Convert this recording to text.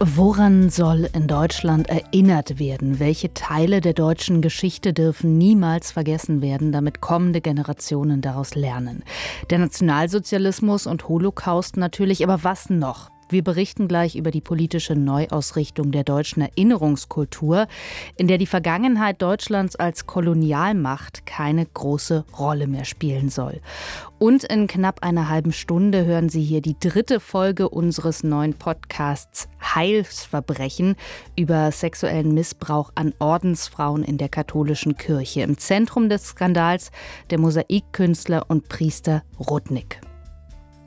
Woran soll in Deutschland erinnert werden? Welche Teile der deutschen Geschichte dürfen niemals vergessen werden, damit kommende Generationen daraus lernen? Der Nationalsozialismus und Holocaust natürlich, aber was noch? Wir berichten gleich über die politische Neuausrichtung der deutschen Erinnerungskultur, in der die Vergangenheit Deutschlands als Kolonialmacht keine große Rolle mehr spielen soll. Und in knapp einer halben Stunde hören Sie hier die 3. Folge unseres neuen Podcasts Heilsverbrechen über sexuellen Missbrauch an Ordensfrauen in der katholischen Kirche. Im Zentrum des Skandals der Mosaikkünstler und Priester Rudnick.